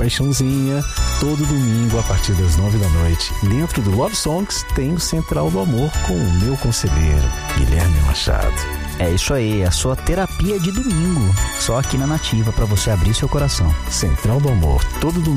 paixãozinha, todo domingo a partir das 9 da noite. Dentro do Love Songs tem o Central do Amor com o meu conselheiro, Guilherme Machado. É isso aí, a sua terapia de domingo, só aqui na Nativa, para você abrir seu coração. Central do Amor, todo domingo